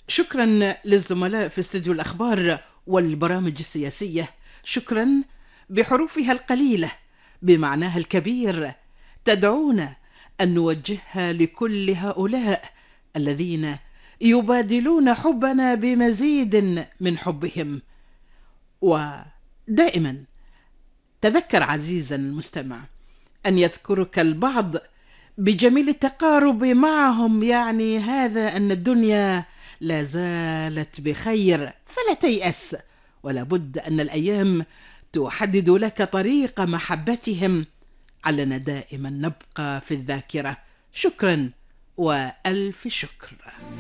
شكرا للزملاء في استوديو الأخبار والبرامج السياسية. شكرا بحروفها القليلة بمعناها الكبير تدعونا أن نوجهها لكل هؤلاء الذين يبادلون حبنا بمزيد من حبهم. ودائما تذكر عزيزا المستمع أن يذكرك البعض بجميل التقارب معهم، يعني هذا أن الدنيا لا زالت بخير، فلا تيأس، ولا بد أن الأيام تحدد لك طريق محبتهم. علنا دائما نبقى في الذاكرة. شكرا وألف شكر.